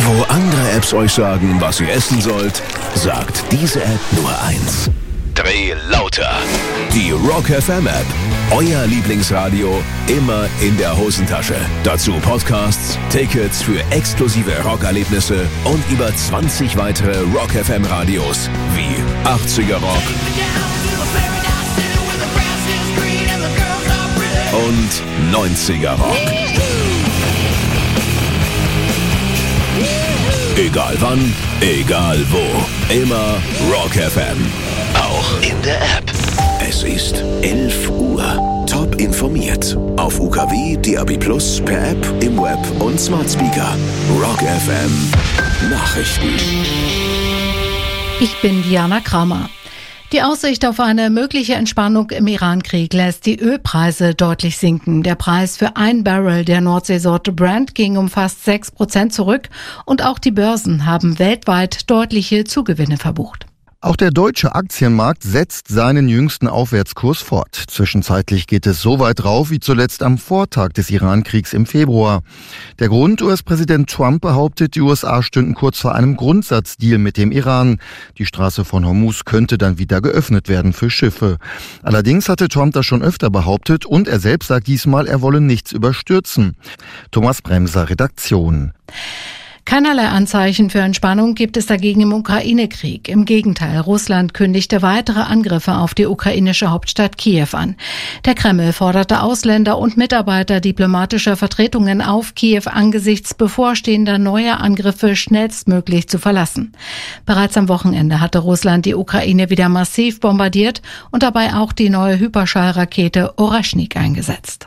Wo andere Apps euch sagen, was ihr essen sollt, sagt diese App nur eins. Dreh lauter. Die Rock FM App. Euer Lieblingsradio immer in der Hosentasche. Dazu Podcasts, Tickets für exklusive Rockerlebnisse und über 20 weitere Rock FM Radios wie 80er Rock und 90er Rock. Egal wann, egal wo. Immer Rock FM. Auch in der App. Es ist 11 Uhr. Top informiert. Auf UKW, DAB+, per App, im Web und Smart Speaker. Rock FM. Nachrichten. Ich bin Diana Kramer. Die Aussicht auf eine mögliche Entspannung im Iran-Krieg lässt die Ölpreise deutlich sinken. Der Preis für ein Barrel der Nordseesorte Brent ging um fast 6% zurück und auch die Börsen haben weltweit deutliche Zugewinne verbucht. Auch der deutsche Aktienmarkt setzt seinen jüngsten Aufwärtskurs fort. Zwischenzeitlich geht es so weit rauf wie zuletzt am Vortag des Iran-Kriegs im Februar. Der Grund: US-Präsident Trump behauptet, die USA stünden kurz vor einem Grundsatzdeal mit dem Iran. Die Straße von Hormuz könnte dann wieder geöffnet werden für Schiffe. Allerdings hatte Trump das schon öfter behauptet und er selbst sagt diesmal, er wolle nichts überstürzen. Thomas Bremser, Redaktion. Keinerlei Anzeichen für Entspannung gibt es dagegen im Ukraine-Krieg. Im Gegenteil, Russland kündigte weitere Angriffe auf die ukrainische Hauptstadt Kiew an. Der Kreml forderte Ausländer und Mitarbeiter diplomatischer Vertretungen auf, Kiew angesichts bevorstehender neuer Angriffe schnellstmöglich zu verlassen. Bereits am Wochenende hatte Russland die Ukraine wieder massiv bombardiert und dabei auch die neue Hyperschallrakete Oraschnik eingesetzt.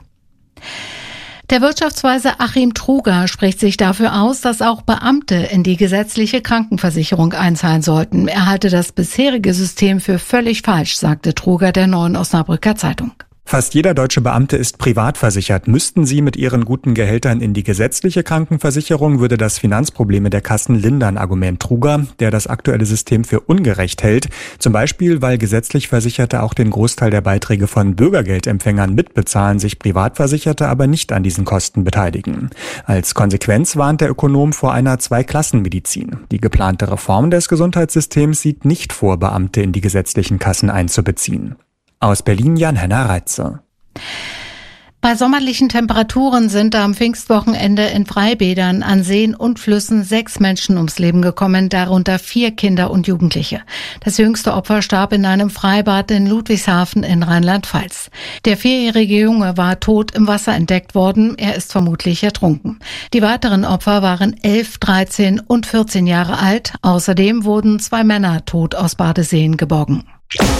Der Wirtschaftsweise Achim Truger spricht sich dafür aus, dass auch Beamte in die gesetzliche Krankenversicherung einzahlen sollten. Er halte das bisherige System für völlig falsch, sagte Truger der Neuen Osnabrücker Zeitung. Fast jeder deutsche Beamte ist privat versichert. Müssten sie mit ihren guten Gehältern in die gesetzliche Krankenversicherung, würde das Finanzprobleme der Kassen lindern, Argument Truger, der das aktuelle System für ungerecht hält. Zum Beispiel, weil gesetzlich Versicherte auch den Großteil der Beiträge von Bürgergeldempfängern mitbezahlen, sich Privatversicherte aber nicht an diesen Kosten beteiligen. Als Konsequenz warnt der Ökonom vor einer Zweiklassenmedizin. Die geplante Reform des Gesundheitssystems sieht nicht vor, Beamte in die gesetzlichen Kassen einzubeziehen. Aus Berlin Jan-Henner Reitze. Bei sommerlichen Temperaturen sind am Pfingstwochenende in Freibädern, an Seen und Flüssen 6 Menschen ums Leben gekommen, darunter 4 Kinder und Jugendliche. Das jüngste Opfer starb in einem Freibad in Ludwigshafen in Rheinland-Pfalz. Der 4-jährige Junge war tot im Wasser entdeckt worden, er ist vermutlich ertrunken. Die weiteren Opfer waren 11, 13 und 14 Jahre alt. Außerdem wurden 2 Männer tot aus Badeseen geborgen.